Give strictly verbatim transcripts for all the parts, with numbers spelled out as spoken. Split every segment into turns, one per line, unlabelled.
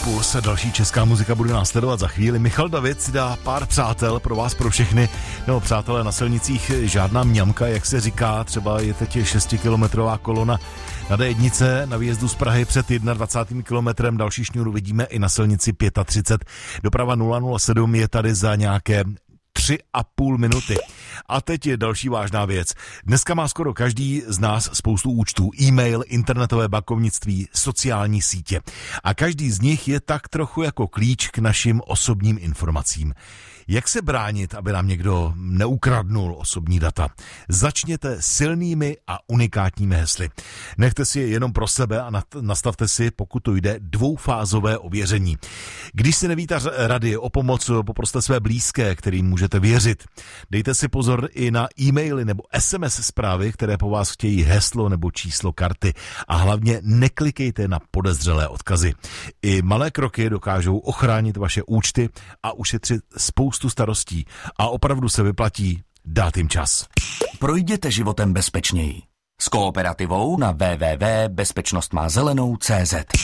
Puls, další česká muzika bude následovat za chvíli. Michal David si dá pár přátel pro vás, pro všechny. No, přátelé, na silnicích žádná mňamka, jak se říká, třeba je teď šestikilometrová kolona na D jedna na výjezdu z Prahy před dvacátým prvním kilometrem. Další šňůru vidíme i na silnici třicet pět. Doprava nula nula sedm je tady za nějaké tři a půl minuty. A teď je další vážná věc. Dneska má skoro každý z nás spoustu účtů. E-mail, internetové bankovnictví, sociální sítě. A každý z nich je tak trochu jako klíč k našim osobním informacím. Jak se bránit, aby nám někdo neukradnul osobní data? Začněte silnými a unikátními hesly. Nechte si je jenom pro sebe a nastavte si, pokud to jde, dvoufázové ověření. Když si nevíte rady o pomoc, poproste své blízké, kterým můžete věřit. Dejte si pozor i na e-maily nebo es em es zprávy, které po vás chtějí heslo nebo číslo karty. A hlavně neklikejte na podezřelé odkazy. I malé kroky dokážou ochránit vaše účty a ušetřit spoustu starostí. A opravdu se vyplatí dát jim čas.
Projděte životem bezpečněji. S Kooperativou na w w w tečka bezpečnost má zelenou tečka cé zet.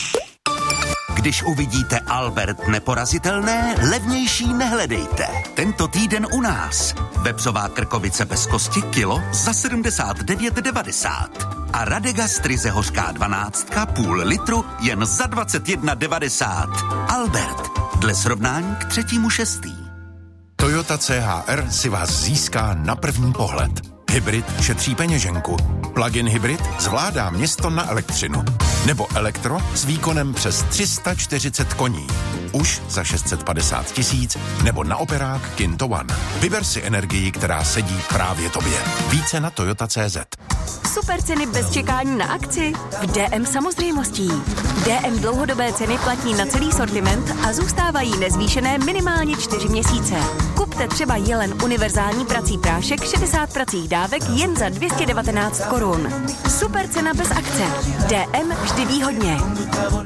Když uvidíte Albert neporazitelné, levnější nehledejte. Tento týden u nás. Vepřová krkovice bez kosti kilo za sedmdesát devět devadesát. A Radega Stryze hořká dvanáctka půl litru jen za dvacet jedna devadesát. Albert. Dle srovnání k třetímu šestý.
Toyota C H R si vás získá na první pohled. Hybrid šetří peněženku. Plug-in hybrid zvládá město na elektřinu. Nebo elektro s výkonem přes tři sta čtyřicet koní. Už za šest set padesát tisíc nebo na operák Kinto One. Vyber si energii, která sedí právě tobě. Více na toyota tečka cé zet.
Super ceny bez čekání na akci? V D M samozřejmostí. D M dlouhodobé ceny platí na celý sortiment a zůstávají nezvýšené minimálně čtyři měsíce. Kupte třeba Jelen univerzální prací prášek šedesát pracích dávek jen za dvě stě devatenáct korun. Super cena bez akce. D M vždy výhodně.